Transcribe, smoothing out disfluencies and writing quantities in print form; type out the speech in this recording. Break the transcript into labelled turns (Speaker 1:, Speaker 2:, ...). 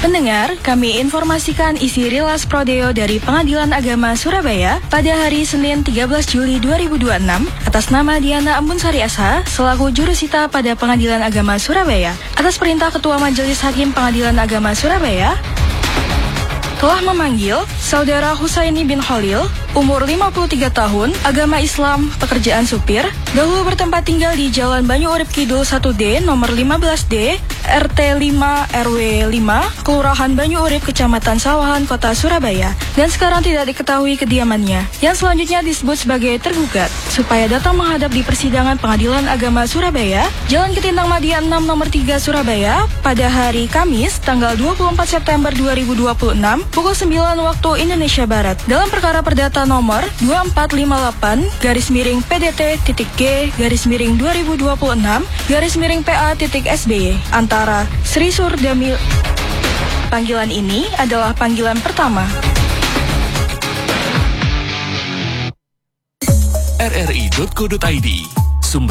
Speaker 1: Pendengar, kami informasikan isi rilas prodeo dari Pengadilan Agama Surabaya pada hari Senin 13 Juli 2026 atas nama Diana Ambunsari SH selaku jurusita pada Pengadilan Agama Surabaya. Atas perintah Ketua Majelis Hakim Pengadilan Agama Surabaya telah memanggil Saudara Husaini bin Khalil, umur 53 tahun, agama Islam, pekerjaan supir, dahulu bertempat tinggal di Jalan Banyu Urip Kidul 1D, nomor 15D, RT 5 RW 5, Kelurahan Banyu Urip, Kecamatan Sawahan, Kota Surabaya, dan sekarang tidak diketahui kediamannya, yang selanjutnya disebut sebagai tergugat, supaya datang menghadap di persidangan Pengadilan Agama Surabaya, Jalan Ketintang Madia 6 nomor 3 Surabaya, pada hari Kamis, tanggal 24 September 2026, pukul 9 waktu Indonesia Barat, dalam perkara perdata nomor 2458-PDT-G-2026-PA-SBY antara Sri Surdamil. Panggilan ini adalah panggilan pertama.
Speaker 2: rri.co.id